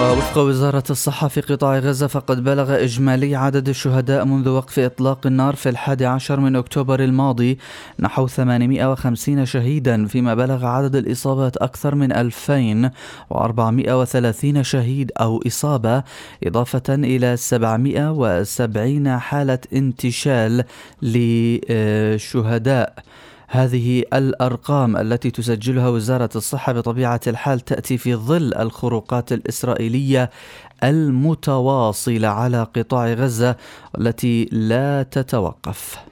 ووفق وزارة الصحة في قطاع غزة فقد بلغ إجمالي عدد الشهداء منذ وقف إطلاق النار في 11 من أكتوبر الماضي نحو 850 شهيدا، فيما بلغ عدد الإصابات أكثر من 2430 شهيد أو إصابة، إضافة إلى 770 حالة انتشال لشهداء. هذه الأرقام التي تسجلها وزارة الصحة بطبيعة الحال تأتي في ظل الخروقات الإسرائيلية المتواصلة على قطاع غزة التي لا تتوقف.